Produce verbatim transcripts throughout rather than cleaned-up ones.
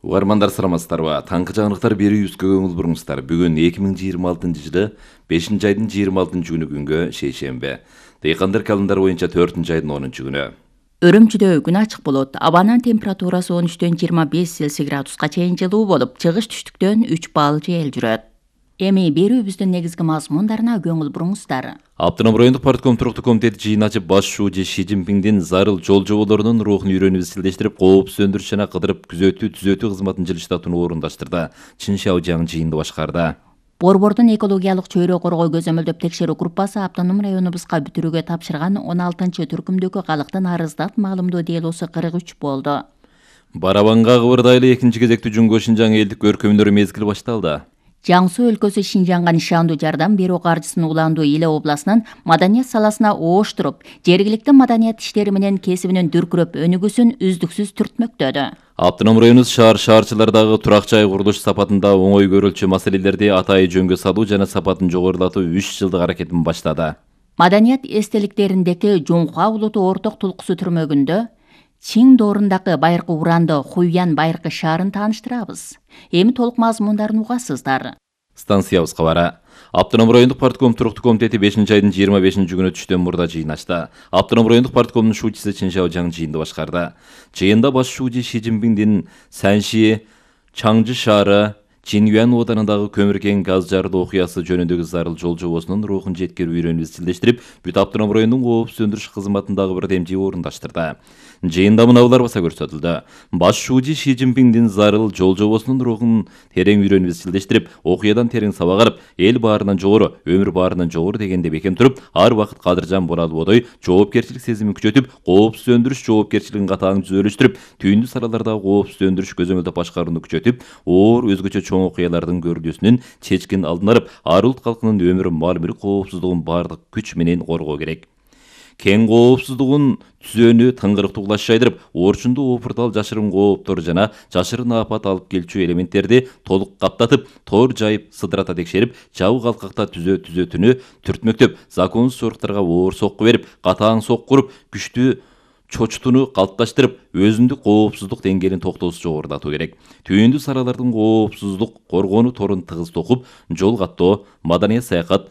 Угармандар саламатсыздарбы? Таңкы жаңылыктар берүүбүзгө көңүл буруңуздар. Бүгүн эки миң жыйырма алтынчы жылы бешинчи айдын жыйырма алтынчы күнү күнгө шейшембе. Дыйкандар календар боюнча төртүнчү айдын онунчу күнү. Өрөмчүдө күн ачык болот. Абанын температурасы он үчтөн жыйырма беш Цельсий градуска чейин жылуу болуп, чыгыш түштүктөн үч балл жел жүрөт. Эми берүүбүздүн негизги мазмундарына көңүл буруңуздар. Автоном райондук партком туруктуу комитети жыйын ачып, баш шуужи Ши Цзиньпиндин зарыл жол жоболорунун рухун үйрөнүп изчилдештирип, коопсуз өндүрүш жана кыдырып күзөтүү түзөтүү кызматын жылыштатууну орундаштырды. Чин Шаожаң жыйынды башкарды. Борбордун экологиялык чөйрө коргоо көзөмөлдөп текшерүү группасы автоном районубузга бүтүрүүгө тапшырган он алтынчы түркүмдөгү калктын арыздат маалымдоо делосу кырк үч болду. Барабанга кыбырдайлы экинчи кезектүү Жумго Шинжаң элдик өркөмдөрү мезгили башталды. Жаң Суу өлкөсү Шинжаңга нишандуу жардам берүү каржысын уландуу Иле областынын маданият саласына ооштуруп, жергиликтүү маданият иштери менен кесибинин дүркүрөп өнүгүүсүн үздүксүз түртмөктөдү. Автоном районубуз шаар шаарчылардагы турак жай курулуш сапатында оңой көрүлчү маселелерди атайы жөнгө салуу жана сапатын жогорулатуу үч жылдык аракетин баштады. Маданият эстеликтериндеги Жуңхуа улуту орток тулкусу түрмөгүндө Чиң доорундагы байыркы урандо Хуйян байыркы шаарын тааныштырабыз. Эми толук мазмундарын угасыздар. Станциябыз кабары. Автоном райондук партком туруктуу комитети бешинчи айдын жыйырма бешинчи күнү түштөн мурда жыйын ачты. Автоном райондук парткомдун шуучусу Чин Шаожаң жыйынды башкарды. Жыйында баш шуучу Ши Цзиньпиндин Санши, Чаңжы шаары, Чинюан оданындагы көмүркен газ жарылуу окуясы жөнүндөгү зарыл жол жобосунун рухун жеткирип үйрөнүп изчилдештирип, бүт автоном райондун коопсуз өндүрүш кызматындагы бирдемчи орундаштырды. Жыйында мынаулар баса көрсөтүлдү. Баш шуучу Ши Цзиньпиндин зарыл жол жобосунун рухун терең үйрөнүп изчилдештирип, окуядан терең сабак алып, эл баарынан жогору, өмүр баарынан жогору дегенде бекем туруп, ар убакыт кадыржан Боралбодой жоопкерчилик сезимин күчөтүп, коопсуз өндүрүш жоопкерчилигин катаң түзөлүштүрүп, түйүндүү салалардагы коопсуз өндүрүш көзөмөлдөп башкарууну күчөтүп, оор өзгөчө чоң окуялардын көрүлүүсүнүн чечкин алдын алып, ар улут калкынын өмүрү, мал мүлк коопсуздугун бардык күч менен коргоо керек. Кен коопсуздугун түзөөнү тыңгырыктуулаш жайдырып, орчунду опуртал жашырын кооптору жана жашырын апат алып келчү элементтерди толук каптатып, тор жайып, сыдырата текшерип, жабык алкакта түзөө түзөтүүнү түртмөктөп, законсуз соруктарга оор сокку берип, катаң сокку уруп, күчтүү чочтуну калыпташтырып, өзүндүк коопсуздук деңгээлин токтоосуз жогорулатуу керек. Түйүндүү салалардын коопсуздук коргонуу торун тыгыз токуп, жол каттоо, маданият саякат,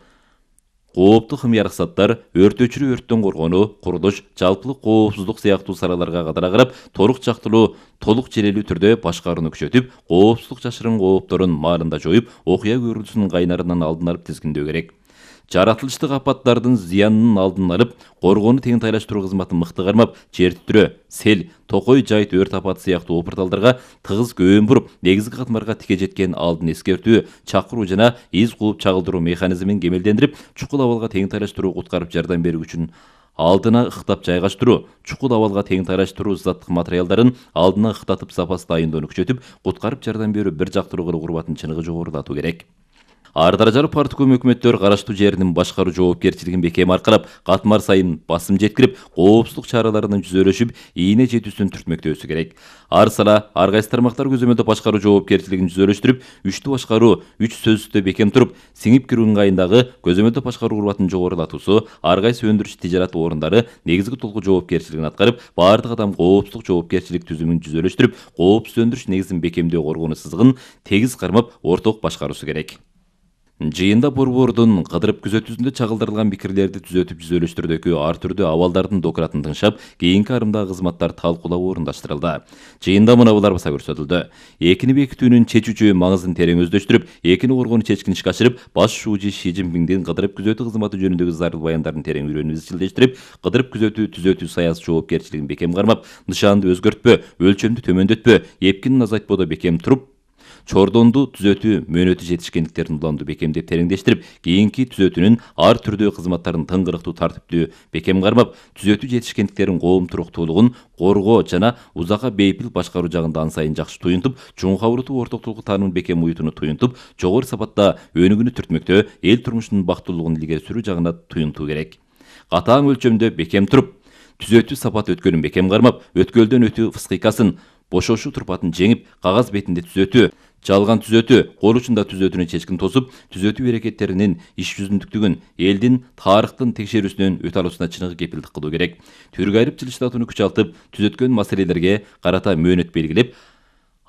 кооптуу хымярыксаттар, өрт өчүрүү, өрттөн коргонуу, курулуш, жалпылык коопсуздук сыяктуу салаларга кадала карап, торук жактылуу, толук желелүү түрдө башкарууну күчөтүп, коопсуздук жашырын коопторун маалында жоюп, окуя көрүлүүсүнүн кайнарынан алдын алып тизгиндөө керек. Жаратылыштык апаттардын зыянынын алдын алып, коргоону тең тайлаштыруу кызматын мыкты кармап, жер титирөө, сел, токой жайыт өрт апаты сыяктуу опурталдарга тыгыз көөн буруп, негизги катмарга тике жеткен алдын эскертүү, чакыруу жана из кууп чагылдыруу механизмин кемелдендирип, чукул абалга тең тайлаштыруу куткарып жардам берүү үчүн алдына ыктап жайгаштыруу, чукул абалга тең тайлаштыруу заттык материалдарын алдына ыктатып запас дайындоону күчөтүп, куткарып жардам берүү бир жактылуу кылуу курбатын чыныгы жогорулатуу керек. Ар даражалуу партком өкмөттөр караштуу жеринин башкаруу жоопкерчилигин бекем аркалап, катмар сайын басым жеткирип, коопсуздук чараларынын жүзөлөшүп, ийне жетүүсүн түртмөктөөсү керек. Ар сала, ар кайсы тармактар көзөмөлдөп башкаруу жоопкерчилигин жүзөлөштүрүп, үчтүү башкаруу, үч сөзсүздө бекем туруп, сиңип кирүү ыңгайындагы көзөмөлдөп башкаруу курбатын жогорулатуусу, ар кайсы өндүрүш тижарат орундары негизги толку жоопкерчилигин аткарып, баардык адам коопсуздук жоопкерчилик түзүмүн жүзөлөштүрүп, коопсуз өндүрүш негизин бекемдөө коргонуу сызыгын тегиз кармап, орток башкаруусу керек. Жыйында борбордун кыдырып күзөтүүсүндө чагылдырылган пикирлерди түзөтүп жүзөлөштүрүүдөгү ар түрдүү абалдардын докуратын тыңшап, кийинки арымдагы кызматтар талкуулап орундаштырылды. Жыйында мынаулар баса көрсөтүлдү. Экини бекитүүнүн чечүүчү маңызын терең өздөштүрүп, экини коргонуу чечкин ишке ашырып, баш шуучу Ши Цзиньпиндин кыдырып күзөтүү кызматы жөнүндөгү зарыл баяндарын терең үйрөнүп изчилдештирип, кыдырып күзөтүү түзөтүү саясий жоопкерчилигин бекем кармап, нышанды өзгөртпө, өлчөмдү төмөндөтпө, эпкинин азайтпоодо бекем туруп, чордонду түзөтүү мөөнөтү жетишкендиктерин уланду бекемдеп тереңдештирип, кийинки түзөтүүнүн ар түрдүү кызматтарын тыңгырыктуу тартиптүү бекем кармап, түзөтүү жетишкендиктерин коом туруктуулугун коргоо жана узакка бейпил башкаруу жагында ан сайын жакшы туюнтуп, Жуңхуа улуту ортоктулугу таанымын бекем уютууну туюнтуп, жогору сапатта өнүгүүнү түртмөктөө, эл турмушунун бактылуулугун илгери сүрүү жагына туюнтуу керек. Катаң өлчөмдө бекем туруп, түзөтүү сапат өткөлүн бекем кармап, өткөлдөн өтүү фыскыйкасын, бошошуу турпатын жеңип, кагаз бетинде түзөтүү, жалган түзөтүү, кол учунда түзөтүүнү чечкин тосуп, түзөтүү эрекеттеринин иш жүзүндүктүгүн элдин тарыхтын текшерүүсүнөн өтө алуусуна чыныгы кепилдик кылуу керек. Түргө айрып жылыштатууну күчалтып, түзөткөн маселелерге карата мөөнөт белгилеп,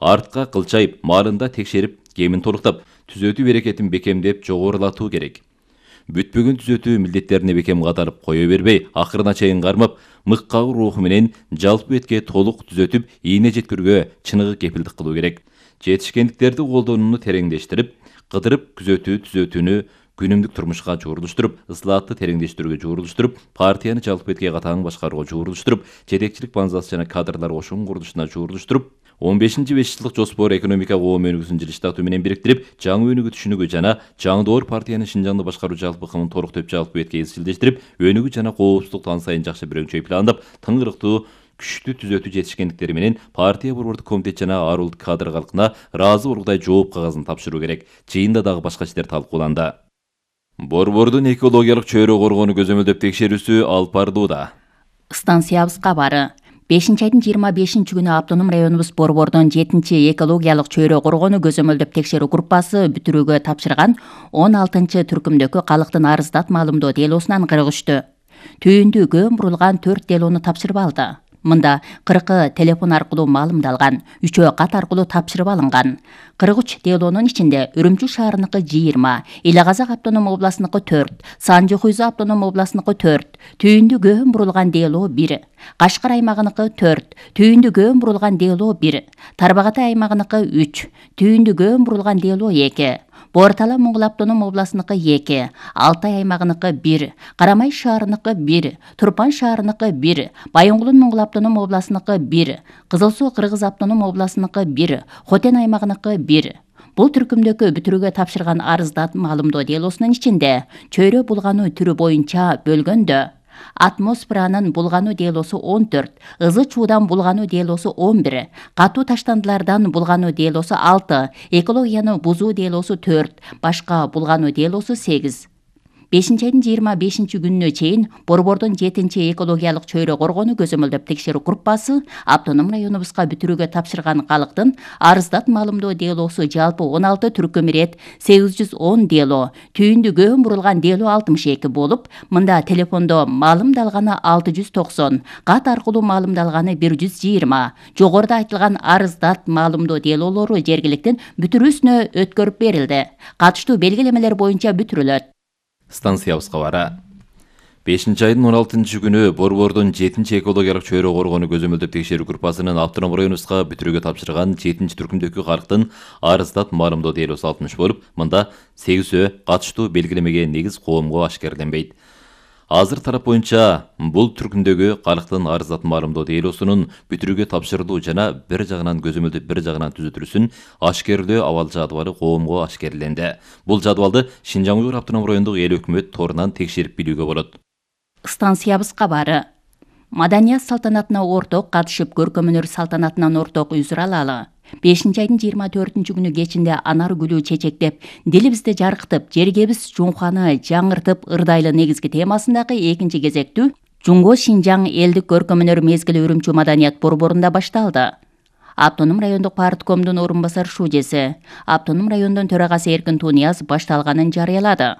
артка кылчайып, маалында текшерип, кемин толуктап, түзөтүү берекетин бекемдеп жогорулатуу керек. Бүтпөгөн түзөтүү милдеттерине бекем катарып кое бербей, акырына чейин кармап, мыккагы руху менен жалпы бетке толук түзөтүп, ийне жеткирүүгө чыныгы кепилдик кылуу керек. Жетишкендиктерди колдонууну тереңдештирип, кыдырып күзөтүү түзөтүүнү күнүмдүк турмушка жуурулуштуруп, ысылаатты тереңдештирүүгө жуурулуштуруп, партияны жалпы бетке катаң башкарууга жуурулуштуруп, жетекчилик базасы жана кадрлар кошун курулушуна жуурулуштуруп, он бешинчи беш жылдык жоспор экономика коом өнүгүүсүн жылыштатуу менен бириктирип, жаңы өнүгүү түшүнүгү жана жаңы доор партиянын Шинжаңды башкаруу жалпы ыкымын толуктап жалпы бетке изчилдештирип, өнүгүү жана коопсуздук ан сайын жакшы бирөңчөй пландап, тыңгырыктуу күчтүү түзөтүү жетишкендиктери менен партия борбордук комитет жана арулдук кадр калкына ыраазы болгудай жооп кагазын тапшыруу керек. Жыйында дагы башка иштер талкууланды. Борбордун экологиялык чөйрө коргоону көзөмөлдөп текшерүүсү алып барылууда. Станциябыз кабары. бешинчи айдын жыйырма бешинчи күнү автоном районубуз борбордон жетинчи экологиялык чөйрө коргоону көзөмөлдөп текшерүү группасы бүтүрүүгө тапшырган он алтынчы түркүмдөгү калктын арыздат маалымдоо делосунан кыргызчту. Түйүндү көм бурулган төрт делону тапшырып алды. Мында кыркы телефон аркылуу маалымдалган, үчөө кат аркылуу тапшырып алынган. кырк үч делонун ичинде Үрүмчү шаарыныкы жыйырма, Эле Казак автоном областыныкы төрт, Санжы Хуйза автоном областыныкы төрт, түйүндү көм бурулган дело бир, Кашкар аймагыныкы төрт, түйүндү көм бурулган дело бир, Тарбагатай аймагыныкы үч, түйүндү көм бурулган дело эки, Бортала Моңгол автоном областыныкы эки, Алтай аймагыныкы бир, Карамай шаарыныкы бир, Турпан шаарыныкы бир, Байоңгулун Моңгол автоном областыныкы бир, Кызыл Суу Кыргыз автоном областыныкы бир, Хотен аймагыныкы бир. Бул түркүмдөгү бүтүрүүгө тапшырган арыздат маалымдоо делосунун ичинде чөйрө булгануу түрү боюнча бөлгөндө атмосферанын булгануу делосу он төрт, ызы чуудан булгануу делосу он бир, катуу таштандылардан булгануу делосу алты, экологияны бузуу делосу төрт, башка булгануу делосу сегиз. бешинчи айдын жыйырма бешинчи күнүнө чейин борбордун жетинчи экологиялык чөйрө коргоону көзөмөлдөп текшерүү группасы автоном районубузга бүтүрүүгө тапшырган калктын арыздат маалымдоо делосу жалпы он алты түркүм ирет сегиз жүз он дело, түйүндү көм бурулган дело алтымыш эки болуп, мында телефондо маалымдалганы алты жүз токсон, кат аркылуу маалымдалганы бир жүз жыйырма, жогоруда айтылган арыздат маалымдоо делолору жергиликтин бүтүрүүсүнө өткөрүп берилди. Катыштуу белгилемелер боюнча бүтүрүлөт. Станциябыз кабары. бешинчи айдын он алтынчы күнү борбордун жетинчи экологиялык чөйрө коргоону көзөмөлдөп текшерүү группасынын автоном районубузга бүтүрүүгө тапшырган жетинчи түркүмдөгү калктын арыздат маалымдоо делосу алтымыш болуп, мында сегизөө катыштуу белгилемеге негиз коомго ашкерленбейт. Азыр тарап боюнча бул түркүмдөгү калктын арыздат маалымдоо делосунун бүтүрүүгө тапшырылуу жана бир жагынан көзөмөлдөп бир жагынан түзөтүлүүсүн ашкерлөө абал жадыбалы коомго ашкерленди. Бул жадыбалды Шинжаң Уйгур автоном райондук эл өкмөт торунан текшерип билүүгө болот. Станциябыз кабары. Маданият салтанатына орток катышып, көркөм өнөр салтанатынан орток үзүр алалы. бешинчи айдын жыйырма төртүнчү күнү кечинде анар гүлү чечектеп, дилибизди жаркытып, жергебиз Жунханы жаңыртып, ырдайлы негизги темасындагы экинчи кезектүү Жунго Шинжаң элдик көркөм өнөр мезгили Үрүмчү маданият борборунда башталды. Автоном райондук парткомдун орун басар шужеси, автоном райондун төрагасы Эркин Тунияз башталганын жарыялады.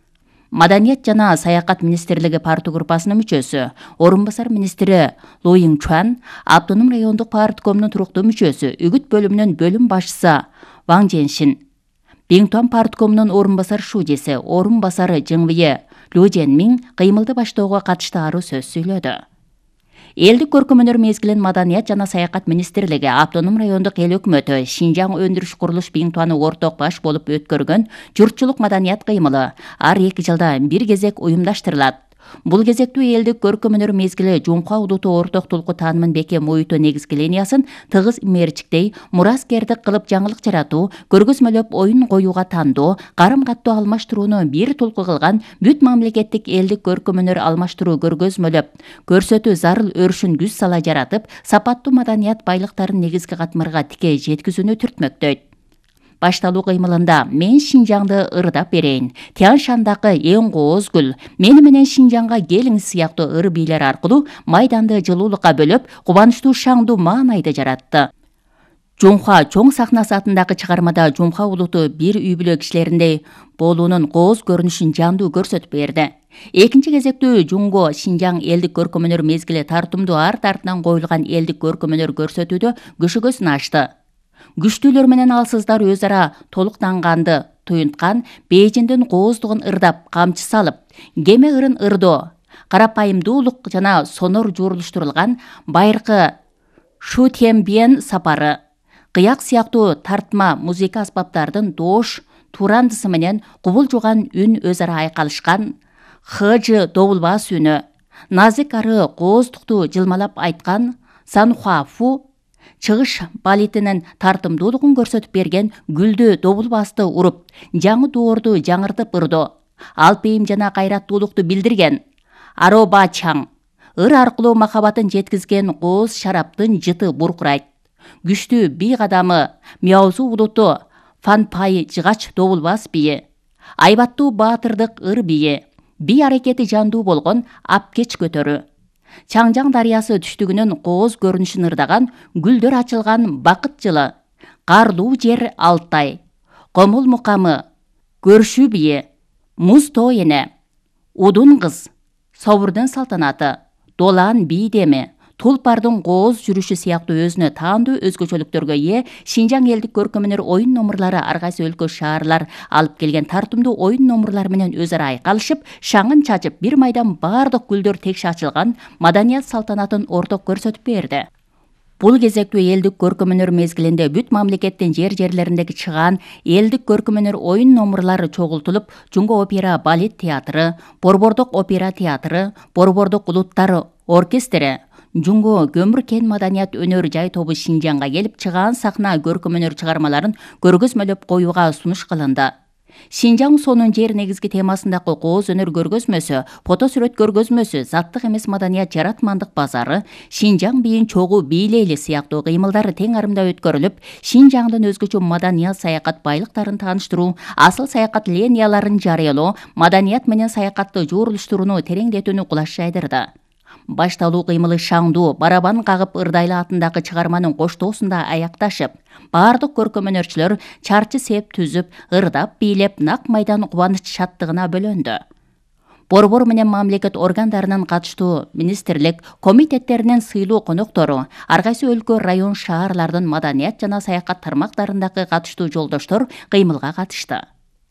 Маданият жана саякат министрлиги парту группасынын мүчөсү, орун басар министри Лу Йиңчуан, автоном райондук парткомдун туруктуу мүчөсү, үгүт бөлүмүнүн бөлүм башчысы Ваң Женшин, Биңтуан парткомунун орун басар шужеси, орун басары Жыңвие Лу Женмиң кыймылды баштоого катышты аруу сөз сүйлөдү. Элдик көркөм өнөр мезгилин Маданият жана саякат министрлиги, автоном райондук эл өкмөтү, Шинжаң өндүрүш курулуш Биңтуаны орток баш болуп өткөргөн журтчулук маданият кыймылы ар эки жылда бир кезек уюмдаштырылат. Бул кезектүү элдик көркөм өнөр мезгили Жунка удуту орток тулку таанымын бекем оюуту негизги линиясын тыгыз мерчиктей, мураскердик кылып жаңылык жаратуу, көргөзмөлөп оюн коюуга тандоо, карым каттоо алмаштырууну бир тулку кылган бүт мамлекеттик элдик көркөм өнөр алмаштыруу көргөзмөлөп көрсөтүү зарыл өрүшүн күз сала жаратып, сапаттуу маданият байлыктарын негизги катмарга тикей жеткизүүнү түртмөктөйт. Башталуу кыймылында мен Шинжаңды ырдап берейин, Тянь Шандагы эң кооз гүл, мени менен Шинжаңга келиңиз сыяктуу ыр бийлер аркылуу майданды жылуулукка бөлөп, кубанычтуу шаңдуу маанайды жаратты. Жунха чоң сахнасы атындагы чыгармада Жунха улуту бир үй бүлө кишилериндей болуунун кооз көрүнүшүн жандуу көрсөтүп берди. Экинчи кезектүү Жунго Шинжаң элдик көркөм өнөр мезгили тартымдуу арт артынан коюлган элдик көркөм өнөр көрсөтүүдө көшөгөсүн ачты. Күчтүүлөр менен алсыздар өз ара толуктанганды туюнткан, Бейжиндин кооздугун ырдап, камчы салып, кеме ырын ырдоо, карапайымдуулук жана сонор жуурулуштурулган байыркы Шутембиен сапары, кыяк сыяктуу тартма музыка аспаптардын доош турандысы менен кубул жуган үн өз ара айкалышкан, хыжы добулбас үнү, назик ары кооздукту жылмалап айткан Санхуафу чыгыш балетинин тартымдуулугун көрсөтүп берген гүлдү добулбасты уруп, жаңы доорду жаңыртып ырдоо, алпейим жана кайраттуулукту билдирген. Ароба чаң, ыр аркылуу махабатын жеткизген кооз шараптын жыты буркурайт. Күчтүү бий кадамы, Мяузу улуту Фанпай жыгач добулбас бийи, айбаттуу баатырдык ыр бийи, бий аракети жандуу болгон апкеч көтөрү. Чаңжаң дарыясы түштүгүнүн кооз көрүнүшүн ырдаган гүлдөр ачылган бакыт жылы, карлуу жер Алтай, Комул мукамы, көршүү бийи, Муз тоо эне, Удун кыз, Собурдун салтанаты, Долан бий деми, Тулпардын кооз жүрүшү сыяктуу өзүнө таандуу өзгөчөлүктөргө ээ Шинжаң элдик көркөм-өнөр оюн номурлары ар кайсы өлкө шаарлар алып келген тартымдуу оюн номурлар менен өз ара айкалышып, шаңын чачып, бир майдан бардык гүлдөр текши ачылган маданият салтанатын орток көрсөтүп берди. Бул кезектүү элдик көркөм-өнөр мезгилинде бүт мамлекеттин жер-жерлериндеги чыгаан элдик көркөм-өнөр оюн номурлары чогултулуп, Жумго опера балет театры, Борбордук опера театры, Борбордук улуттар оркестри, Жумго көмүр кен маданият өнөр жай тобу Шинжаңга келип, чыгаан сахна көркөм-өнөр чыгармаларын көргөзмөлөп коюуга сунуш кылынды. Шинжаң сонун жер негизги темасындагы кооз өнөр көргөзмөсү, фото сүрөт көргөзмөсү, заттык эмес маданият жаратмандык базары, Шинжаң бийин чогуу бийлейли сыяктуу кыймылдары тең арымда өткөрүлүп, Шинжаңдын өзгөчө маданият саякат байлыктарын тааныштыруу, асыл саякат линияларын жарыялоо, маданият менен саякатты жуурулуштурууну тереңдетүүнү кулаш жайдырды. Башталуу кыймылы шаңдуу, барабан кагып ырдайлы атындагы чыгарманын коштоосунда аякташып, бардык көркөм-өнөрчүлөр чарчы сеп түзүп, ырдап, бийлеп, нак майдан кубаныч шаттыгына бөлөндү. Борбор менен мамлекет органдарынын катыштуу министрлик, комитеттеринин сыйлуу коноктору, ар кайсы өлкө, район, шаарлардын маданият жана саякат тармактарындагы катыштуу жолдоштор кыймылга катышты.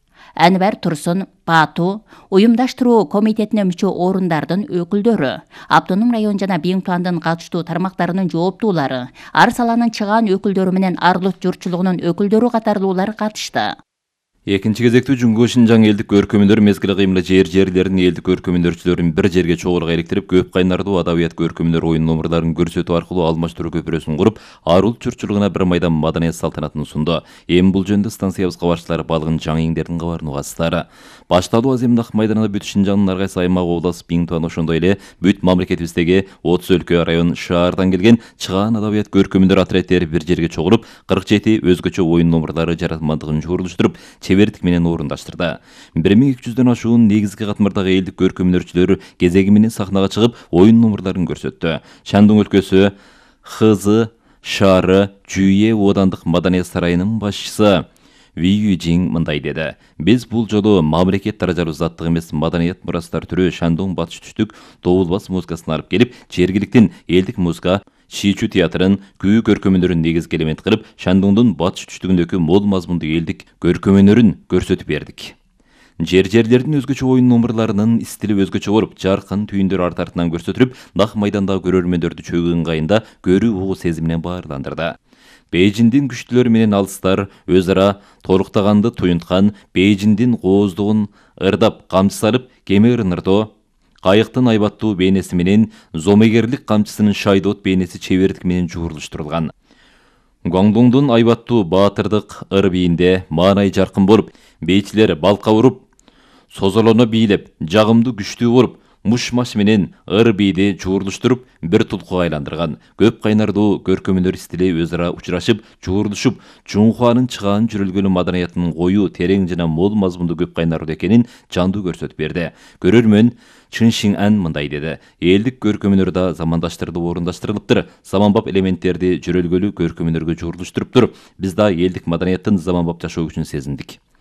Әнвар Турсун, Бату, уюмдаштыруу комитетине мүчө орундардын өкүлдөрү, Автоном район жана Биңтуандын катыштуу тармактарынын жооптуулары, ар саланын чыгаан өкүлдөрү менен арлык журтчулугунун өкүлдөрү катарлуулар катышты. Экинчи кезектүү Жумго Шинжаң элдик көркөм-өнөр мезгили кыймылы жер-жерлерин элдик көркөм-өнөрчүлөрүн бир жерге чогулга иликтирип, көп кайнардуу адабият көркөм-өнөр оюн номурларын көрсөтүү аркылуу алмаштыруу көпүрөсүн куруп, ар улут журтчулугуна бир майдан маданият салтанатын сунду. Эми бул жөнүндө станциябыз кабарчылары Балгын Жаңиңдердин кабарын угасыздар. Башталуу аземдик майданында бүт Шинжаңдын ар кайсы аймак, облас, Биңтуан, ошондой эле бүт мамлекетибиздеги отуз өлкө, район, шаардан келген чыгаан адабият көркөм-өнөр отряддери бир жерге чогулуп, кырк жети өзгөчө оюн номурлары жаратмандыгын жуурулуштуруп, чебердик менен орундаштырды. бир миң эки жүздөн ашуун негизги катмардагы элдик көркөм-өнөрчүлөр кезеги менен сахнага чыгып, оюн номурларын көрсөттү. Шандун өлкөсү Хызы шаары Жүйе оодандык маданият сарайынын башчысы Вию Жиң мындай деди: "Биз бул жолу мамлекет даражалуу заттык эмес маданият мурастар түрү Шандун батыш түштүк добулбас музыкасын алып келип, жергиликтин элдик музыка Шичу театрын күү көркөм-өнөрүн негизги элемент кылып, Шандуңдун батыш түштүгүндөгү мол мазмундуу элдик көркөм-өнөрүн көрсөтүп бердик. Жер-жерлердин өзгөчө оюн номурларынын стили өзгөчө болуп, жаркын түйүндөр арт артынан көрсөтүлүп, нак майдандагы көрөрмөндөрдү чөгүү ыңгайында көрүү угуу сезиминен баарландырды. Бейжиндин күчтүүлөрү менен алыстар өз ара толуктаганды туюнткан, Бейжиндин кооздугун ырдап, камчы салып, кеме ырнырдоо, кайыктын айбаттуу бейнеси менен зомегерлик камчысынын шайдоот бейнеси чебердик менен жуурулуштурулган. Гуаңдуңдун айбаттуу баатырдык ыр бийинде маанай жаркын болуп, бейчилер балка уруп, созолоно бийлеп, жагымдуу күчтүү болуп, муш-маш менен ыр бийди жуурулуштуруп, бир тулкуга айландырган. Көп кайнардуу көркөм-өнөр стили өз ара учурашып, жуурулушуп, Жунхуанын чыгаан жүрөлгөнү маданиятынын коюу, терең жана мол мазмундуу көп кайнардуу экенин жандуу көрсөтүп берди. Көрөрмөн Чын Шиң Ан мындай деди: "Элдик көркөм-өнөр да замандаштырылып орундаштырылыптыр. Заманбап элементтерди жүрөлгөлүү көркөм-өнөргө жуурулуштуруптур. Биз да элдик маданияттын заманбап жашоо күчүн сезиндик."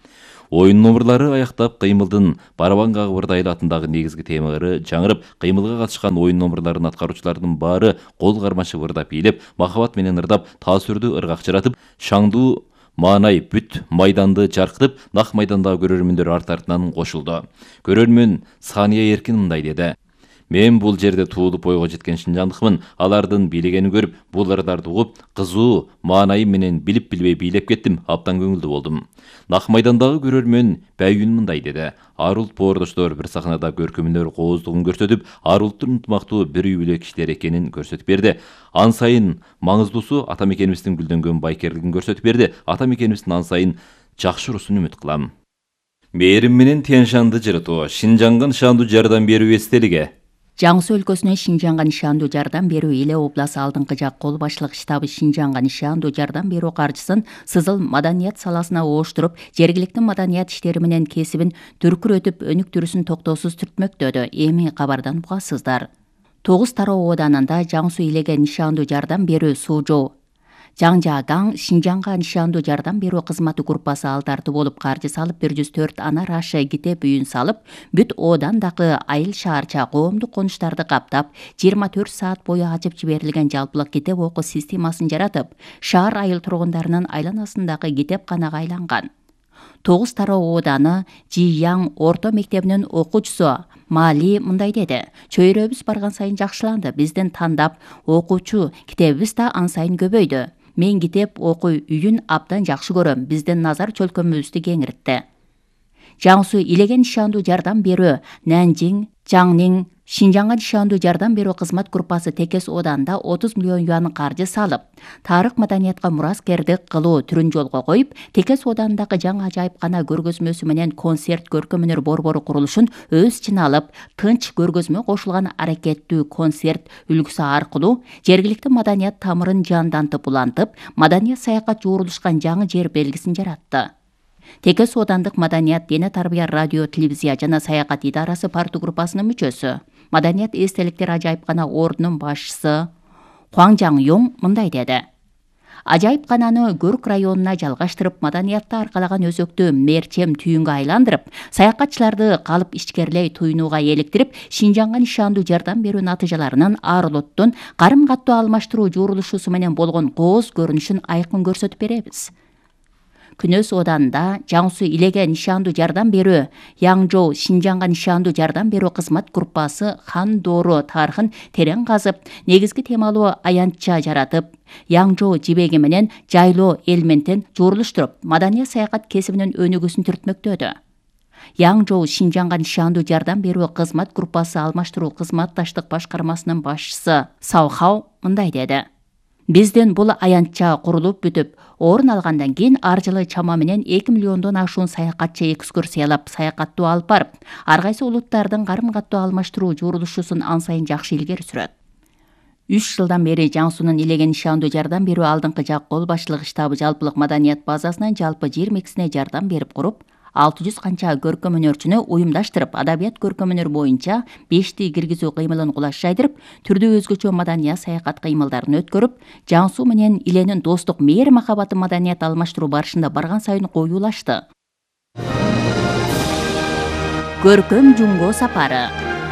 Oyun номерлары аяқтап қимылдың барабан қағып атындағы негізгі темалары жаңырып, қимылға қатысқан ойын номерларын атқарушылардың бары қол қармашы ырдап билеп, махаббат менен ырдап, таасүрді ырғақчыратып, шаңду маанай бүт майданды жарқытып, нақ майдандағы көрермендер арт-артынан қошылды. Көрермен Сания Еркин мындай деді: Мен бұл жерде туылып ойға жеткен шинжандықмын. Алардын билегенін көріп, бұл ырдарды угуп, кызуу маанайы менен билип-билбей бийлеп кеттим. Аптан көңүлдүү болдум. Нақ майдандағы көрермен Бәйүн мындай деді: Арулт боордоштор бір сахнада көркөмүнөр кооздугун көрсөтүп, Арулттун ынтымактуу бир үй бүлө кишилер экенин көрсөтүп берди. Ан сайын маңыздуусу ата мекенибиздин гүлдөнгөн байкерлигин көрсөтүп берди. Ата мекенибиздин ан сайын жакшы урусун үмүт кылам. Мээрим менен Тянь-Шанды жырытуу, Шинжаңга нышандуу жардам берүү эстелиги. Жаңсы өлкөсүнө Шинжаңга нишандуу жардам берүү Иле обласы алдыңкы жак кол башчылык штабы Шинжаңга нишандуу жардам берүү каржысын сызыл маданият саласына ооштуруп, жергиликтүү маданият иштери менен кесибин дүркүрөтүп, өнүктүрүүсүн токтоосуз түртмөктөдү. Эми кабардан угасыздар. Тогуз тароо ооданында Жаңсу Илеге нишандуу жардам берүү Суужоо Жаңжагаң Шинжаңга нишандуу жардам берүү кызматы группасы алдарды болуп каржы салып, бир жүз төрт ана рашы китеп үйүн салып, бүт оодандагы айыл шаарча коомдук конуштарды каптап, жыйырма төрт саат бою ачып жиберилген жалпылык китеп окуу системасын жаратып, шаар айыл тургундарынын айланасындагы китепканага айланган. Тогуз тароо ооданы Жияң орто мектебинин окуучусу Мали мындай деди: Чөйрөбүз барган сайын жакшыланды. Биздин тандап окуучу китебибиз да ан сайын көбөйдү. Мен китеп окуу үйүн абдан жакшы көрөм. Биздин назар чөлкөмүбүздү кеңиртти. Жаңсу Илеге нишандуу жардам берүү Нанжиң, Жаңнин Шинжаңга нишандуу жардам берүү кызмат группасы Текес ооданда отуз миллион юан каржы салып, тарых маданиятка мураскердик кылуу түрүн жолго коюп, Текес оодандагы жаңы ажайыпкана көргөзмөсү менен концерт көркөмүнөр борбору курулушун өз ичине алып, тынч көргөзмө кошулган аракеттүү концерт үлгүсү аркылуу жергиликтүү маданият тамырын жандантып улантып, маданият саякат жуурулушкан жаңы жер белгисин жаратты. Текес оодандык маданият, дене тарбия, радио, телевизия жана саякат идарасы парту группасынын мүчөсү. Маданият эстеликтер ажайыпкана ордунун башчысы Хуаң Жаңёң мындай деди: Ажайыпкананы Көрк районуна жалгаштырып, маданиятты аркалаган өзөктү мерчем түйүнгө айландырып, саякатчыларды калып ичкерлей туйнууга эликтирип, Шинжаңга нишандуу жардам берүү натыйжаларынын ар улуттун карым каттуу алмаштыруу жуурулушусу менен болгон кооз көрүнүшүн айкын көрсөтүп беребиз. Күнөс ооданда Жаңсу Илеге нишандуу жардам берүү Янжоу Шинжаңга нишандуу жардам берүү кызмат группасы Хан Доору тарыхын терең казып, негизги темалуу аянтча жаратып, Янжоу жибеги менен жайлоо элементин жуурулуштуруп, маданият саякат кесибинин өнүгүүсүн түртмөктөдү. Янжоу Шинжаңга нишандуу жардам берүү кызмат группасы алмаштыруу кызматташтык башкармасынын башчысы Саухау мындай деди: Биздин бул аянтча курулуп бүтүп, орун алгандан кийин ар жылы чама менен эки миллиондон ашуун саякатчы экскурсиялап, саякаттуу алып барып, ар кайсы улуттардын карым каттуу алмаштыруу жуурулушусун ан сайын жакшы илгери сүрөт. үч жылдан бери Жаңсунун Илеге нишандуу жардам берүү алдыңкы жак кол башчылык штабы жалпылык маданият базасынан жалпы жыйырма экисине жардам берип куруп, алты жүз канча көркөмөнөрчүнү уюмдаштырып, адабият көркөмөнөр боюнча бешти киргизүү кыймылын кулаш жайдырып, түрдүү өзгөчө маданият саякат кыймылдарын өткөрүп, Жаңсу менен Иленин достук мээри махабаты маданият алмаштыруу барышында барган сайын коюулашты. Көркөм жумго сапары.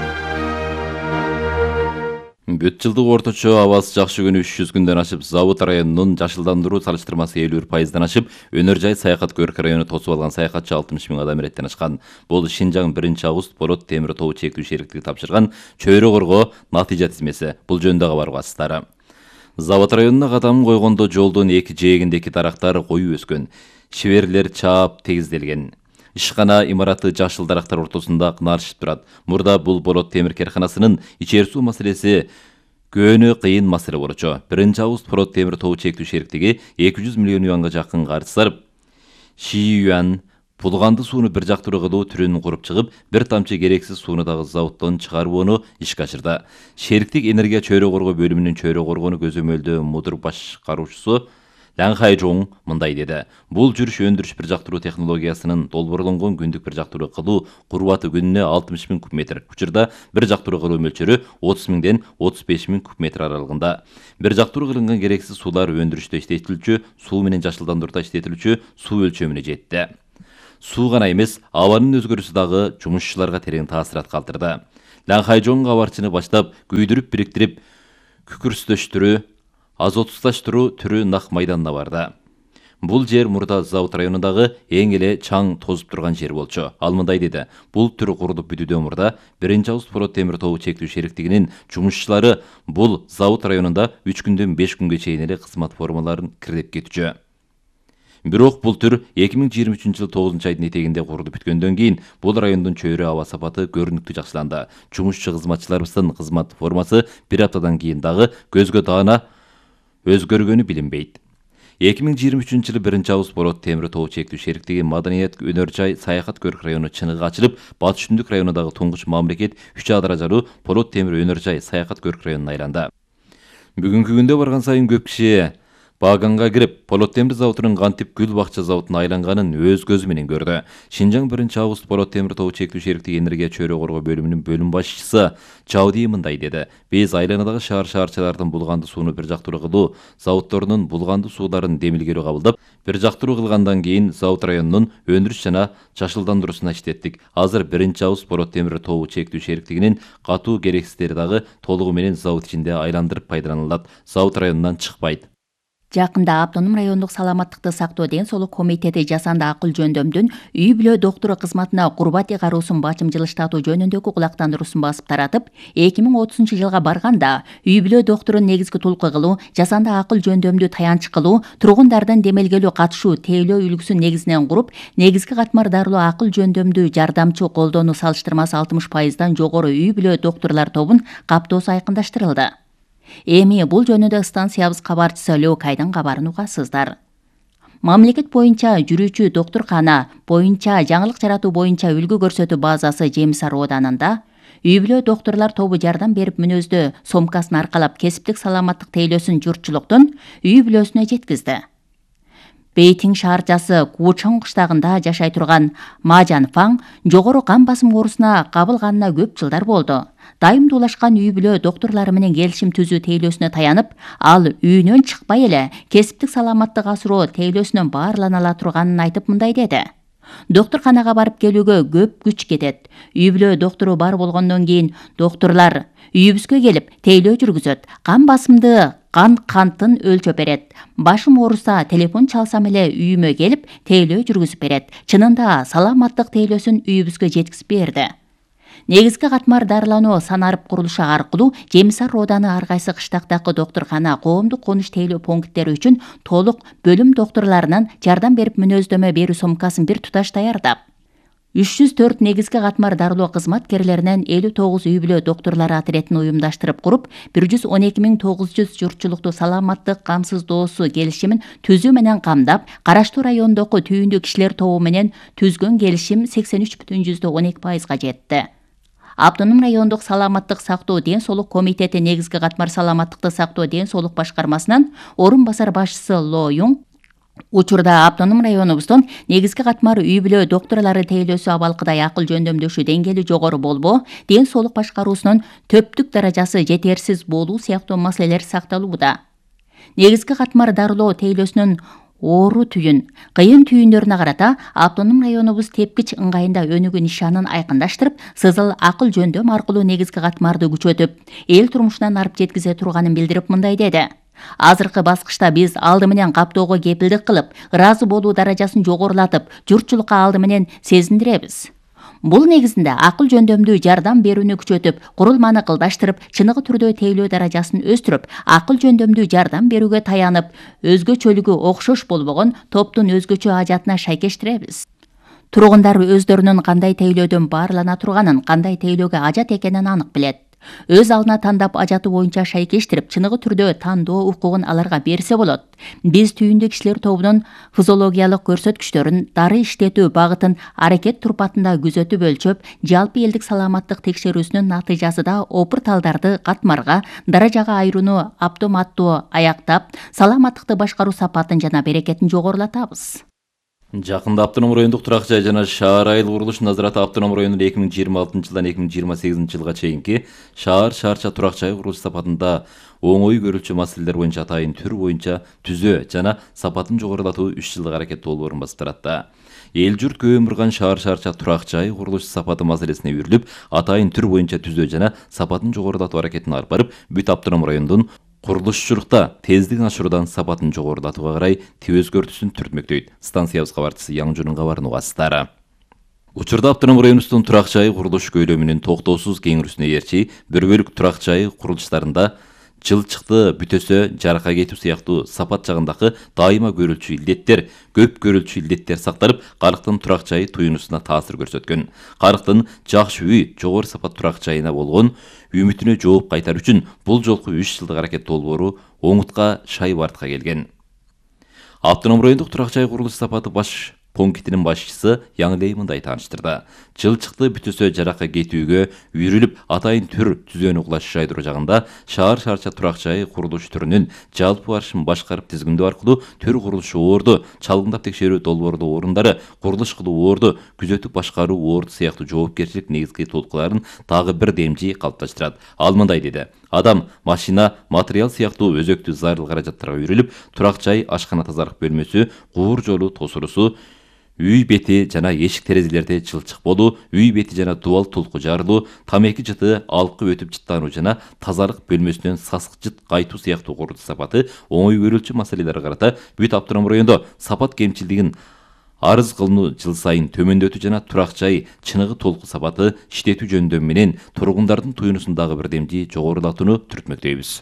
Бүт жылдык орточо абасы жакшы күнү үч жүз күндөн ашып, Завод районунун жашылдандыруу салыштырмасы элүү бир пайыздан ашып, өнөр жай саякат Көрк району тосуп алган саякатчы алтымыш миң адам иреттен ашкан. Бул Шинжаң биринчи август Борот темир тобу чектүү шериктиги тапшырган чөйрө коргоо натыйжа тизмеси. Бул жөнүндө кабар угасыздар. Завод районуна кадам койгондо жолдун эки жээгиндеки дарактар коюу өскөн, шиберлер чаап тегизделген. Ишкана имараты жашыл дарактар ортосунда кынарышып турат. Мурда бул Борот темир керканасынын ичер суу маселеси көөнү кыйын маселе болчу. биринчи август Борот темир тобу чектүү шериктиги эки жүз миллион юанга жакын каржы сарып, Ши юан пулганды сууну бир жактуу кылуу түрүн куруп чыгып, бир тамчы керексиз сууну дагы заводдон чыгарууну ишке ашырды. Шериктик энергия чөйрө коргоо бөлүмүнүн чөйрө коргоону көзөмөлдөө мудур башкаруучусу Лан Хайжоң мындай деди: Бул жүрүш өндүрүш бир жактуу технологиясынын долбоорлонгон күндүк бир жактуу кылуу курбаты күнүнө алтымыш миң куб метр. Учурда бир жактуу кылуу мөлчөрү отуз миңден отуз беш миң куб метр аралыгында. Бир жактуу кылынган керексиз суулар өндүрүштө иштетилүүчү, суу менен жашылдандырууда иштетилүүчү суу өлчөмүнө жетти. суу гана эмес, абанын өзгөрүүсү дагы жумушчуларга терең таасират калтырды. Лан Хайжон кабарчыны баштап күйдүрүп бириктирип күкүрстөштүрүү, азотусташтыруу түрү нак майданына барды. Бул жер мурда Завод районундагы эң эле чаң тозуп турган жер болчу. Ал мындай деди: бул түр курулуп бүтүүдөн мурда биринчи август Пород темир тобу чектүү шериктигинин жумушчулары бул Завод районунда үч күндөн беш күнгө чейин эле кызмат формаларын кирдеп кетчү. Бирок бул түр эки миң жыйырма үчүнчү жылы тогузунчу айдын этегинде курулуп бүткөндөн кийин бул райондун чөйрө аба сапаты көрүнүктүү жакшыланды. Жумушчу кызматчыларыбыздын кызмат формасы бир аптадан кийин дагы көзгө даана өзгөргөнү билинбейт. эки миң жыйырма үчүнчү жылы биринчи август Пород темир тобу чектүү шериктиги Маданият өнөр жай саякат көрк району чыныгы ачылып, Батыш Түндүк районундагы туңгуч мамлекет үч А даражалуу Пород темир өнөр жай саякат көрк районуна айланды. Бүгүнкү күндө барган сайын көп киши Баганга кирип, Пород темир заводунун кантип гүл бакча заводуна айланганын өз көзү менен көрдү. Шинжаң биринчи август Пород темир тобу чектүү шериктиги энергия чөйрө коргоо бөлүмүнүн бөлүм башчысы Чауди мындай деди: биз айланадагы шаар шаарчалардын булганды сууну бир жактыруу кылуу заводдорунун булганды сууларын демилгелүү кабылдап, бир жактыруу кылгандан кийин Завод районунун өндүрүш жана жашылдандыруусуна иштеттик. Азыр биринчи август Пород темир тобу чектүү шериктигинин катуу керексиздери дагы толугу менен завод ичинде айландырып пайдаланылат. Завод районунан чыкпайт. Жакында Автоном райондук саламаттыкты сактоо ден соолук комитети жасанды акыл жөндөмдүн үй бүлө доктуру кызматына курбат ыйгаруусын бачым жылыштатуу жөнүндөгү кулактандыруусун басып таратып, эки миң отузунчу жылга барганда үй бүлө доктурун негизги тулкы кылуу, жасанды акыл жөндөмдү таянч кылуу, тургундардын демелгелүү катышуу тейлөө үлгүсүн негизинен куруп, негизги катмар дарылуу акыл жөндөмдү жардамчы колдонуу салыштырмасы алтымыш пайыздан жогору үй бүлө доктурлар тобун каптоосу айкындаштырылды. Эми бул жөнүндө станциябыз кабарчысы Лөкайдын кабарын угасыздар. Мамлекет боюнча жүрүүчү доктуркана боюнча жаңылык жаратуу боюнча үлгү көрсөтүү базасы Жемисар Оданында үй бүлө доктурлар тобу жардам берип мүнөздө сомкасын аркалап кесиптик саламаттык тейлөөсүн журтчулуктун үй бүлөсүнө жеткизди. Бейтиң шаарчасы Кучоң кыштагында жашай турган Мажан Фаң жогору кан басым оорусуна кабылганына көп жылдар болду. Дайым дуулашкан үй бүлө доктурлары менен келишим түзүү тейлөөсүнө таянып, ал үйүнөн чыкпай эле кесиптик саламаттык асыроо тейлөөсүнөн баарлана ала турганын айтып мындай деди: доктурканага барып келүүгө көп күч кетет. Үй бүлө доктуру бар болгондон кийин доктурлар үйүбүзгө келип тейлөө жүргүзөт, кан басымды кан кантын өлчөп берет. Башым ооруса телефон чалсам эле үйүмө келип тейлөө жүргүзүп берет. Чынында саламаттык тейлөөсүн үйүбүзгө жеткизип берди. Негизги катмар дарылануу санарып курулушу аркылуу Жемисар Ооданы ар кайсы кыштактагы доктуркана, коомдук конуш тейлөө пункттери үчүн толук бөлүм доктурларынан жардам берип мүнөздөмө берүү сомкасын бир туташ даярдап, үч жүз төрт негизги катмар дарылоо кызматкерлеринен элүү тогуз үй бүлө доктурлары отрядын уюмдаштырып куруп, бир жүз он эки миң тогуз жүз журтчулукту саламаттык камсыздоосу келишимин түзүү менен камдап, Караштуу районундагы түйүндүү кишилер тобу менен түзгөн келишим сексен үч бүтүн жүздөн он эки пайызга жетти. Автоном райондук саламаттык сактоо ден соолук комитети негизги катмар саламаттыкты сактоо ден соолук башкармасынан орун басар башчысы Ло Юң учурда Автоном районубуздун негизги катмар үй бүлө доктурлары тейлөөсү абалкыдай акыл жөндөмдөшүү деңгээли жогору болбоо, ден соолук башкаруусунун төптүк даражасы жетерсиз болуу сыяктуу маселелер сакталууда. Негизги катмар дарылоо тейлөөсүнүн оору түйүн, кыйын түйүндөрүнө карата Автоном районубуз тепкич ыңгайында өнүгүү нишанын айкындаштырып, сызыл акыл жөндөм аркылуу негизги катмарды күчөтүп, эл турмушунан арып жеткизе турганын билдирип мындай деди: азыркы баскычта биз алды менен каптоого кепилдик кылып, ыраазы болуу даражасын жогорулатып, журтчулукка алды менен сезиндиребиз. Бул негизинде акыл жөндөмдүү жардам берүүнү күчөтүп, курулманы кылдаштырып, чыныгы түрдө тейлөө даражасын өстүрүп, акыл жөндөмдүү жардам берүүгө таянып, өзгөчөлүгү окшош болбогон топтун өзгөчө ажатына шайкештиребиз. Тургундар өздөрүнүн кандай тейлөөдөн баарлана турганын, кандай тейлөөгө ажат экенин анык билет. Өз алдына тандап ажаты боюнча шайкештирип, чыныгы түрдө тандоо укугун аларга берсе болот. Биз түйүндүү кишилер тобунун физиологиялык көрсөткүчтөрүн, дары иштетүү багытын аракет турпатында күзөтүп өлчөп, жалпы элдик саламаттык текшерүүсүнүн натыйжасында опыр-талдарды катмарга, даражага айырууну автоматтуу аяктап, саламаттыкты башкаруу сапатын жана берекетин жогорулатабыз. Жакында автоном райондук турак жай жана шаар айыл курулуш назараты автоном районунун эки миң жыйырма алтынчы жылдан эки миң жыйырма сегизинчи жылга чейинки шаар шаарча турак жай курулуш сапатында оңой көрүлчү маселелер боюнча атайын түр боюнча түзөө жана сапатын жогорулатуу үч жылдык аракет долбоорун басып таратты. Эл журт көп өмүрган шаар шаарча турак жай курулуш сапаты маселесине үйрүлүп, атайын түр боюнча түзөө жана сапатын жогорулатуу аракетин алып барып, бүт автоном райондун курулушчулукта тездигин ашыруудан сапатын жогорулатууга карай тип өзгөртүүсүн түртмөктөйт. Станциябыз кабарчысы Яңжунун кабарын угасыздар. Учурда автоном районубуздун турак жай курулуш көйлөмүнүн токтоосуз кеңирүүсүнө ээрчи бир бөлүк турак жай курулуштарында жылчыкты бүтөсө жарака кетүү сыяктуу сапат жагындагы дайыма көрүлчү илдеттер, көп көрүлчү илдеттер сакталып, карыктын турак жайы туюнусуна таасир көрсөткөн. Карыктын жакшы үй, жогору сапат турак жайына болгон үмүтүнө жооп кайтар үчүн бул жолку үч жылдык аракет долбоору оңутка шай бартка келген. Автоном райондук турак жай курулуш сапаты баш пунктинин башчысы Яңлей мындай тааныштырды. Жылчыкты бүтөсө жарака кетүүгө үйрүлүп, атайын түр түзөөнү кулаш жайдыруу жагында шаар шаарча турак жай курулуш түрүнүн жалпы барышын башкарып тизгиндөө аркылуу төр курулушу орду, чалгындап текшерүү долбоордуу орундары, курулуш кылуу орду, күзөтүп башкаруу орду сыяктуу жоопкерчилик негизги толкуларын дагы бир демжи калыпташтырат. Ал мындай деди: адам, машина, материал сыяктуу өзөктүү зарыл каражаттарга үйрүлүп, турак жай, ашкана тазалык бөлмөсү, куур жолу тосурусу, үй бети жана эшик терезелерде жылчык болуу, үй бети жана дубал толку жарылуу, тамеки жыты алкы өтүп жыттануу жана тазалык бөлмөсүнөн сасык жыт кайтуу сыяктуу курулуш сапаты оңой көрүлчү маселелерге карата бүт автоном райондо сапат кемчилдигин арыз кылынуу жыл сайын төмөндөтүү жана турак жай чыныгы толку сапаты иштетүү жөндөмү менен тургундардын туюнусун дагы бир демжи жогорулатууну түртмөктөйбүз.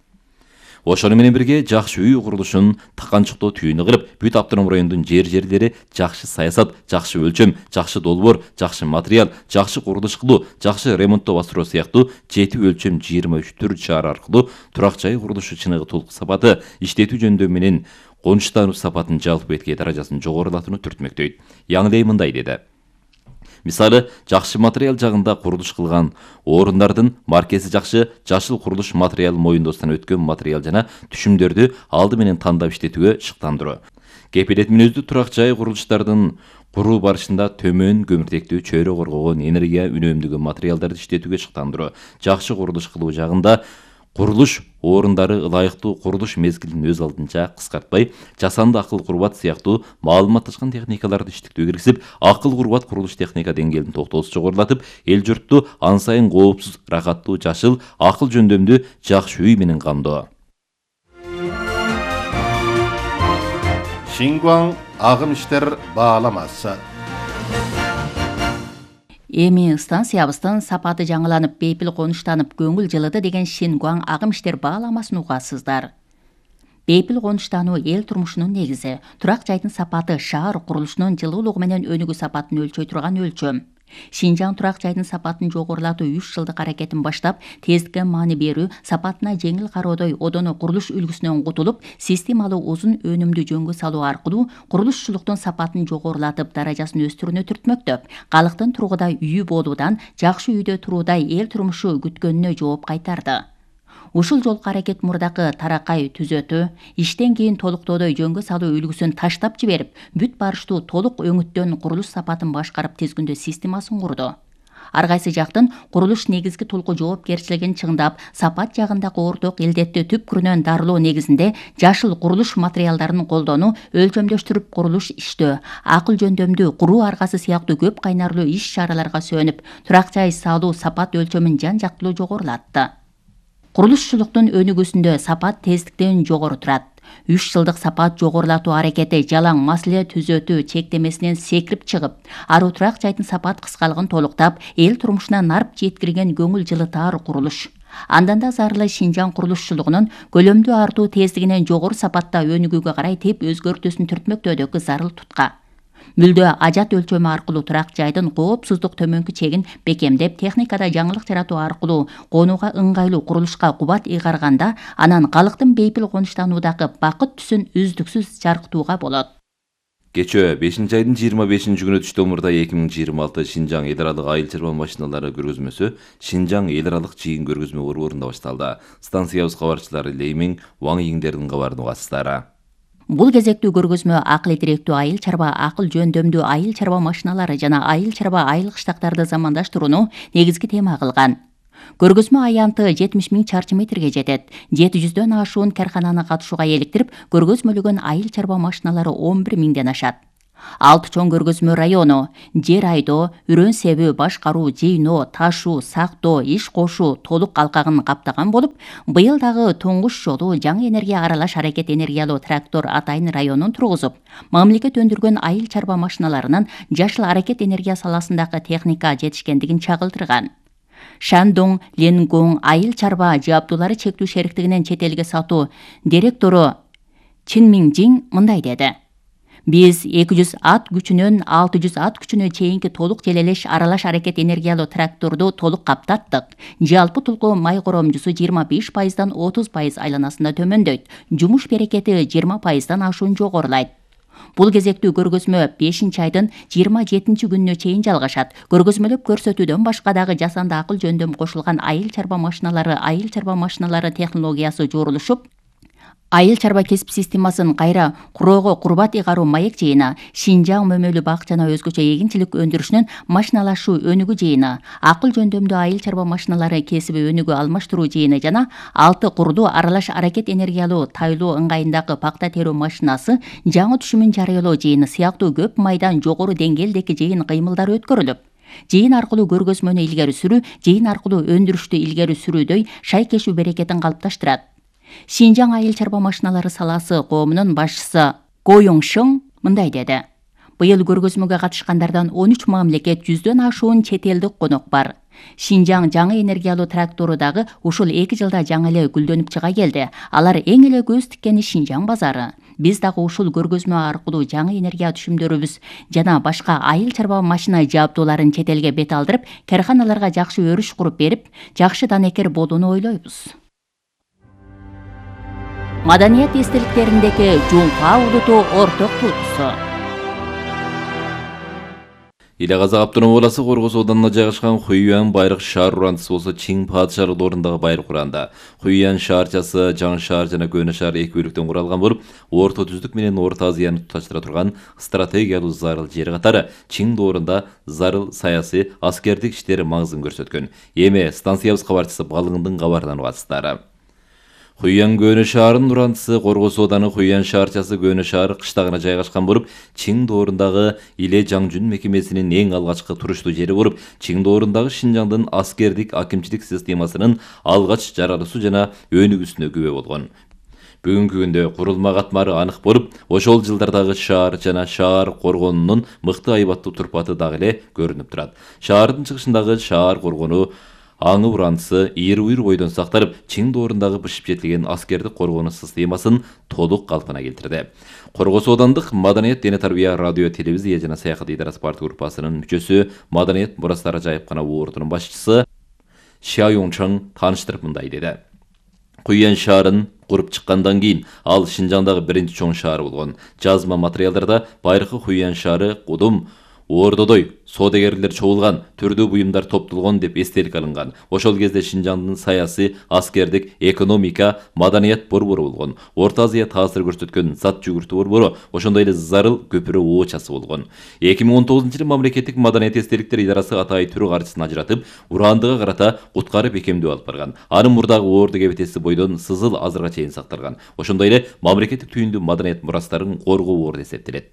Ошону менен бирге жакшы үй курулушун таканчыктоо түйүнү кылып, бүт автоном райондун жер-жерлери жакшы саясат, жакшы өлчөм, жакшы долбоор, жакшы материал, жакшы курулуш кылуу, жакшы ремонттоо бастыруу сыяктуу жети өлчөм жыйырма үч түр чара аркылуу турак жай курулушу чыныгы толку сапаты иштетүү жөндөмү менен конуштануу сапатын жалпы этке даражасын жогорулатууну түртмөктөйт. Яңлей мындай деди: мисалы, жакшы материал жагында курулуш кылган орундардын маркеси жакшы, жашыл курулуш материал моюндоосунан өткөн материал жана түшүмдөрдү алды менен тандап иштетүүгө шыктандыруу. Кепилет мүнөздүү турак жай курулуштардын куруу барышында төмөн көмүртектүү чөйрө коргогон энергия үнөмдөгөн материалдарды иштетүүгө шыктандыруу. Жакшы курулуш кылуу жагында курулуш орундары ылайыктуу курулуш мезгилин өз алдынча кыскартпай, жасанды акыл курбат сыяктуу маалыматташкан техникаларды иштетүүгө киргизип, акыл курбат курулуш техника деңгээлин токтоосуз жогорулатып, эл журтту ан сайын коопсуз, рахаттуу, жашыл, акыл жөндөмдүү жакшы үй менен камдоо. Шингуан агым иштер бааламасы. Эми станциябыздын сапаты жаңыланып, бейпил конуштанып, көңүл жылыды деген Шингуан агым иштер бааламасын угасыздар. Бейпил конуштануу эл турмушунун негизи. Турак жайдын сапаты шаар курулушунун жылуулугу менен өнүгүү сапатын өлчөй турган өлчөм. Шинжаң турак жайдын сапатын жогорулатуу үч жылдык аракетин баштап, тездикке маани берүү, сапатына жеңил кароодой одоно курулуш үлгүсүнөн кутулуп, системалуу узун өнүмдүү жөнгө салуу аркылуу курулушчулуктун сапатын жогорулатып, даражасын өстүрүүнү түртмөктөп, калктын тургудай үйү болуудан жакшы үйдө туруудай эл турмушу күткөнүнө жооп кайтарды. Ушул жолку аракет мурдакы таракай түзөтүү, иштен кийин толуктоодой жөнгө салуу үлгүсүн таштап жиберип, бүт барыштуу толук өңүттөн курулуш сапатын башкарып тизгиндөө системасын курду. Ар кайсы жактын курулуш негизги толку жоопкерчилигин чыңдап, сапат жагындагы орток илдетти түпкүрүнөн дарылоо негизинде жашыл курулуш материалдарын колдонуу, өлчөмдөштүрүп курулуш иштөө, акыл жөндөмдүү куруу аркасы сыяктуу көп кайнарлуу иш чараларга сөнүп, турак жай салуу сапат өлчөмүн жан жактылуу жогорулатты. Курулушчулуктун өнүгүүсүндө сапат тездиктен жогору турат. үч жылдык сапат жогорулатуу аракети жалаң маселе түзөтүү чектемесинен секирип чыгып, аруу турак жайдын сапат кыскалыгын толуктап, эл турмушуна нарп жеткирген көңүл жылытаар курулуш. Андан да зарылы Шинжаң курулушчулугунун көлөмдүү артуу тездигинен жогору сапатта өнүгүүгө карай теп өзгөртүүсүн түртмөктөөдөгү зарыл тутка. Мүлдө ажат өлчөмү аркылуу турак жайдын коопсуздук төмөнкү чегин бекемдеп, техникада жаңылык жаратуу аркылуу конууга ыңгайлуу курулушка кубат ыйгарганда, анан калктын бейпил конуштануудагы бакыт түсүн үздүксүз жаркытууга болот. Кечөө бешинчи айдын жыйырма бешинчи күнү түштө мурда эки миң жыйырма алты Шинжаң эл аралык айыл чарба машиналары көргөзмөсү Шинжаң эл аралык жыйын көргөзмө борборунда башталды. Станциябыз кабарчылары Леймиң, Ваң Йиңдердин кабарын угасыздар. Бул кезектүү көргөзмө акыл тиректүү айыл чарба, акыл жөндөмдүү айыл чарба машиналары жана айыл чарба айыл кыштактарды замандаштырууну негизги тема кылган. Көргөзмө аянты жетимиш миң чарчы метрге жетет. жети жүздөн ашуун кархананы катышууга эликтирип, көргөзмөлөгөн айыл чарба машиналары он бир миңден ашат. Алты чоң көргөзмө району жер айдоо, үрөн себүү, башкаруу, жыйноо, ташуу, сактоо, иш кошуу толук алкагын каптаган болуп, быйыл дагы туңгуш жолу жаңы энергия аралаш аракет энергиялуу трактор Атайын районун тургузуп, мамлекет өндүргөн айыл чарба машиналарынын жашыл аракет энергия саласындагы техника жетишкендигин чагылдырган. Шандong Ленгong айыл чарба жабдуулары чектүү шериктигинин чет элге сатуу директору Чин Минжин мындай деди. Биз эки жүз ат күчүнөн алты жүз ат күчүнө чейинки толук желелеш аралаш аракет энергиялуу тракторду толук каптаттык. Жалпы тулкуу май коромжусу жыйырма беш пайыздан отуз пайыз айланасында төмөндөйт. Жумуш берекети жыйырма пайыздан ашуун жогорулайт. Бул кезектүү көргөзмө бешинчи айдын жыйырма жетинчи күнүнө чейин жалгашат. Көргөзмөлөп көрсөтүүдөн башка дагы жасанды акыл жөндөм кошулган айыл чарба машиналары, айыл чарба машиналары технологиясы жорулушуп, айыл чарба кесип системасын кайра куроого курбат ыйгаруу маек жыйыны, Шинжаң мөмөлүү бак жана өзгөчө эгинчилик өндүрүшүнүн машиналашуу өнүгүү жыйыны, акыл жөндөмдүү айыл чарба машиналары кесиби өнүгүү алмаштыруу жыйыны жана алты курдуу аралаш аракет энергиялуу тайлоо ыңгайындагы пакта терүү машинасы жаңы түшүмүн жарыялоо жыйыны сыяктуу көп майдан жогору деңгээлдеги жыйын кыймылдары өткөрүлүп, жыйын аркылуу көргөзмөнү илгери сүрүү, жыйын аркылуу өндүрүштү илгери сүрүүдөй шайкешүү берекетин калыпташтырат. Шинжаң айыл чарба машиналары саласы коомунун башчысы Го Йоңшың мындай деди. Быйыл көргөзмөгө катышкандардан он үч мамлекет, жүздөн ашуун чет элдик конок бар. Шинжаң жаңы энергиялуу трактору дагы ушул эки жылда жаңы эле гүлдөнүп чыга келди. Алар эң эле көз тиккени Шинжаң базары. Биз дагы ушул көргөзмө аркылуу жаңы энергия түшүмдөрүбүз жана башка айыл чарба машина жабдууларын чет элге бет алдырып, карханаларга жакшы өрүш куруп берип, жакшы данекер болууну ойлойбуз. Маданият эстеликтериндеги Жумпа улуту орток туутусу. Иле Казак автономдук областы Коргоз ауданына жайгашкан Хуюан байрак шаар урандысы болсо Чиң падышалык ордундагы байрак уранда. Хуюан шаарчасы жаңы шаар жана көөнө шаар эки бөлүктөн куралган болуп, Орто түздүк менен Орто Азияны туташтыра турган стратегиялуу зарыл жери катары Чиң доорунда зарыл саясий, аскердик иштери маңызын көрсөткөн. Эми станциябыз кабарчысы Балыңдын кабарынан угасыздар. Хуюан көөнө шаарынын урандысы Коргоз ауданы Хуюан шаарчасы көөнө шаар кыштагына жайгашкан болуп, Чиң доорундагы Иле Жаңжүн мекемесинин эң алгачкы туруштуу жери болуп, Чиң доорундагы Шинжаңдын аскердик акимчилик системасынын алгач жаралуусу жана өнүгүүсүнө күбө болгон. Бүгүнкү күндө курулма катмары анык болуп, ошол жылдардагы шаар жана шаар коргонунун мыкты айбаттуу турпаты дагы эле көрүнүп турат. Шаардын чыгышындагы шаар коргону аңы урандысы ийри-уйр бойдон сакталып, Чиң доорундагы бышып жетилген аскердик коргонуу системасын толук калпына келтирди. Коргоз аудандык Маданият, дене тарбия, радио, телевизия жана саякат идарасы партия группасынын мүчөсү, Маданият мурастары жайыпкана ордунун башчысы Ша Йоңчың тааныштырып мындай деди. Хуюан шаарын куруп чыккандан кийин ал Шинжаңдагы биринчи чоң шаар болгон. Жазма материалдарда байыркы Хуюан шаары кудум Ордодой соодагерлер чогулган, түрдүү буюмдар топтолгон деп эстелик алынган. Ошол кезде Шинжаңдын саясий, аскердик, экономика, маданият борбору болгон. Орто Азия таасир көрсөткөн зат жүгүртүү борбору, ошондой эле зарыл көпүрө оочасы болгон. эки миң он тогузунчу жылы мамлекеттик маданият эстеликтер идарасы Атай түрү каржысын ажыратып, урандыга карата уткары бекемдөө алып барган. Анын мурдагы орду кебетеси бойдон сызыл азырга чейин сакталган. Ошондой эле мамлекеттик түйүндүү маданият мурастарын коргоо орду эсептелет.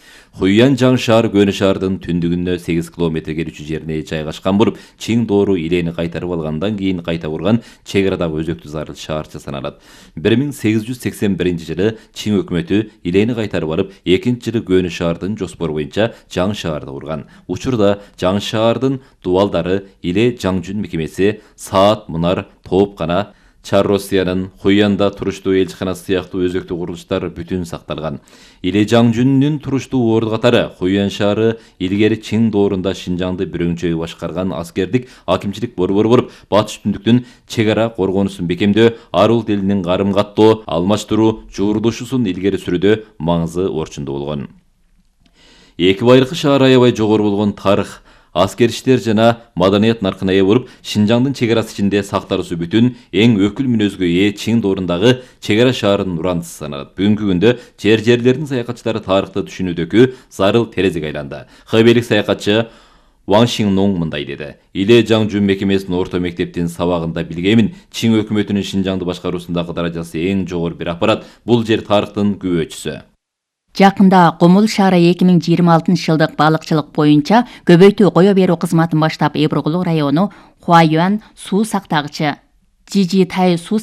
Хуюан жаңы шаар көөнө шаардын түндүгүнө сегиз километрге өчүү жерине жайгашкан болуп, Чиң доору Илени кайтарып алгандан кийин кайта курган чек арадагы өзөктүү зарыл шаарча саналат. бир миң сегиз жүз сексен биринчи жылы Чиң өкмөтү Илени кайтарып алып, экинчи жылы көөнө шаардын жоспору боюнча жаңы шаарды курган. Учурда жаңы шаардын дубалдары Иле Жаңжүн мекемеси, Саат Мунар, Тоопкана, Чар Россиянын Хуюанда туруштуу элчиканасы сыяктуу өзөктүү курулуштар бүтүн сакталган. Иле Жаңжүнүн туруштуу орду катары Хуюан шаары илгери Чиң доорунда Шинжаңды бүрөңчөй башкарган аскердик акимчилик борбору болуп, батыш түндүктүн чек ара коргонуусун бекемдөө, арул элинин карым каттоо, алмаштыруу, жуурулушуусун илгери сүрүүдө маңызы орчундуу болгон. Эки байыркы шаар аябай жогору болгон тарых, аскер иштер жана маданият наркына ээ болуп, Шинжаңдын чегарасы ичинде сакталуусу бүтүн, эң өкүл мүнөзгө ээ Чиң доорундагы чегара шаарынын урандысы саналат. Бүгүнкү күндө жер-жерлердин саякатчылары тарыхты түшүнүүдөгү зарыл терезеге айланды. Хэбейлик саякатчы Ван Шиннон мындай деди. Иле Жаңжун мекемесинин орто мектептин сабагында билгемин, Чиң өкмөтүнүн Шинжаңды башкаруусундагы даражасы эң жогору бир аппарат. Бул жер тарыхтын күбөчүсү. Жакында Комул шаары эки миң жыйырма алтынчы жылдык балыкчылык боюнча көбөйтүү кое берүү кызматын баштап Эбургулу району Хуаюан суу сактагычы Жижи Тай суу